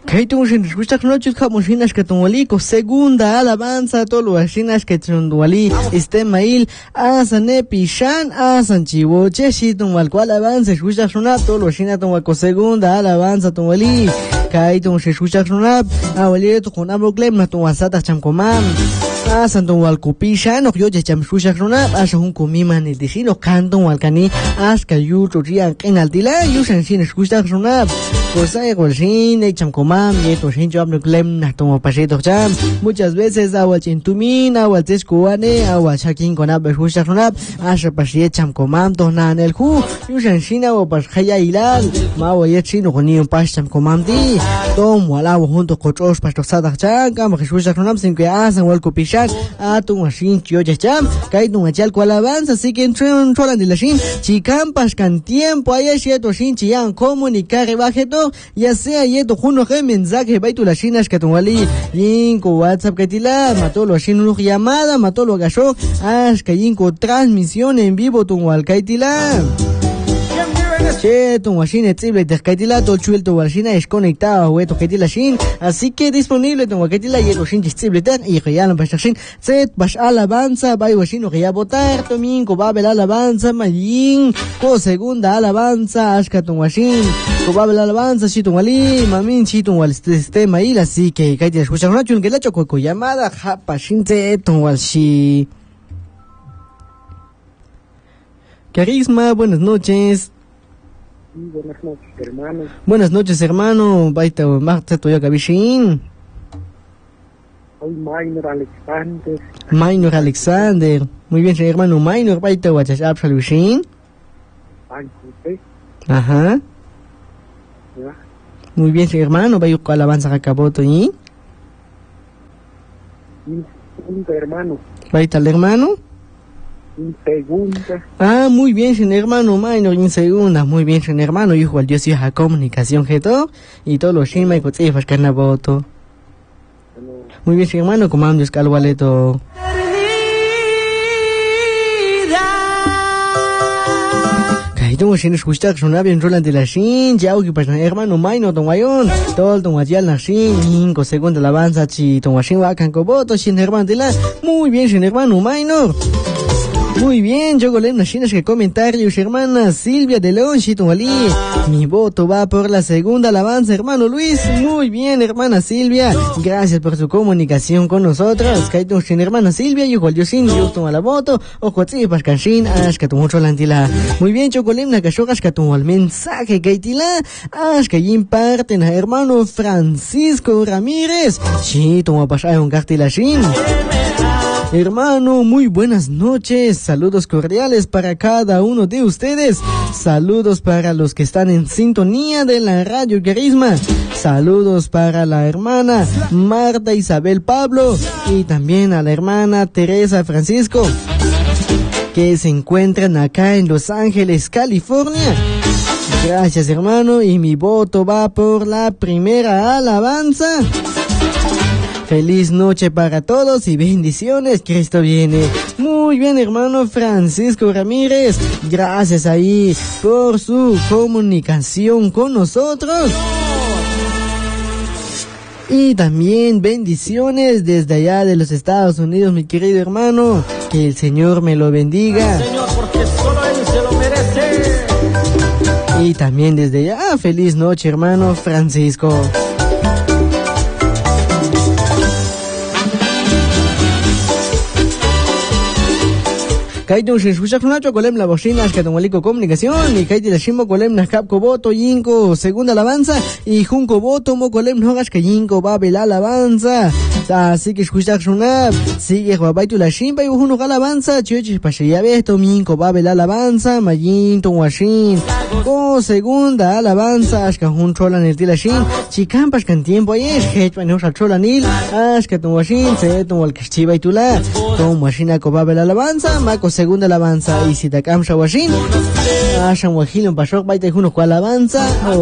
Kaitung escuchar noches como chinas que tongualico, segunda alabanza, todo lo chinas que tonguali, Mail, asane pishan, asan chivoche, si tongual cual alabanza, escuchar sonar, todo lo chinas tongualico, segunda alabanza, tonguali, Kaitung escuchar sonar, abuelito con aboglem, na tonguasata chamcomam. Santo Walcupisha, no yo ya escuchar sonar, un comiman el destino, canto walcani, que yuto ria en altila, yusan sin escuchar sonar, cosa igual sin, chamcomam, yeto sin job no glem, na tomo pasito cham, muchas veces agua chintumin, agua tescuane, agua chakin con abel escuchar sonar, pasie chamcomam, tonan el ju, yusan sin agua pasjaya hilal, mawa yetchino con ni un pas chamcomam di, tom walabo junto con otros pastosada cham, cama escuchar sonar sin que asan Walcupisha. Tu machine yo ya cham kai tu machal cual avanza así que entran de la shin chicampas can tiempo ahí es to shin chian comunicar baje to ya sea yeto juno que mensaje baitu la shinas que tu wali inco WhatsApp que tila mató lo shin una llamada mató lo gasho que inco transmisión en vivo tu wal kai tila che tu machine triple de kaitila to chuel tu machine es conectado we to kaitila shin así que disponible tu kaitila y shin triple de y real para shin set bash alabanza bai washino que ya votar domingo va a ver alabanza mayin co segunda alabanza ashka tu machine co va a ver alabanza si tu wali mamin si tu wal sistema y así que kaitila escuchar una chun que la choco llamada japa shin set tu wal shi Carisma, buenas noches. Buenas noches, hermano. Buenas noches, hermano. Baita Marta Toya Gavishin. Soy Minor Alexander. Minor Alexander. Muy bien, hermano. Minor Baita Wachas Absolushin. Ajá. Ya. Muy bien, hermano. Bayo alabanza Jacaboto y. Hermano. Baita el hermano. En segunda. Muy bien, sin hermano Minor, en segunda. Muy bien, sin hermano. Hijo al Dios y a comunicación, jeto. Y todos los shima y cotzifas canaboto. Muy bien, sin hermano, comando escalwaleto. Kaito sin escuchar sonar bien Roland de la Shin, ya que para hermano Minor, don Guayón. Todo don Guayal la Shin, 5 segundos alabanza, chi, don Guayín va a cancoboto, sin hermano de la. Muy bien, sin hermano Minor. Muy bien, yo golem nachinas que comentarios, hermana Silvia de León, Chitumalí. Mi voto va por la segunda alabanza, hermano Luis. Muy bien, hermana Silvia. Gracias por su comunicación con nosotros. Kaito sin hermana Silvia, yo gol yo sin, yo tomo la voto. Ojo, tsipas canshin, ashka tu mucho lantila. Muy bien, yo golem na kashogas ka tu al mensaje kaitila. Ashka yin parten a hermano Francisco Ramírez. Sí, tomo pasar un cartila shin. Hermano, muy buenas noches, saludos cordiales para cada uno de ustedes, saludos para los que están en sintonía de la Radio Carisma, saludos para la hermana Marta Isabel Pablo y también a la hermana Teresa Francisco, que se encuentran acá en Los Ángeles, California. Gracias, hermano, y mi voto va por la primera alabanza. Feliz noche para todos y bendiciones, Cristo viene. Muy bien, hermano Francisco Ramírez, gracias ahí por su comunicación con nosotros. Y también bendiciones desde allá de los Estados Unidos, mi querido hermano. Que el Señor me lo bendiga. Señor, porque solo Él se lo merece. Y también desde allá, feliz noche, hermano Francisco. Kaito se escucha con nacho colem la bocina que tomalico comunicación y kaiti la shimo colem na capco voto yinko segunda alabanza y junco voto mo colem nogas que yinko va la alabanza. Así que escucha sonar sigue guabaitu la shimba y uno alabanza chichi pa ya ves domingo va la alabanza mayin to washin co segunda alabanza ashka un trolan el tila shin chicampas can tiempo es que no sa trolanil ashka to washin se to wal chiba y tula to machina co va la alabanza maco segunda alabanza y si te camsa washin ashan wajilon pasok baita uno alabanza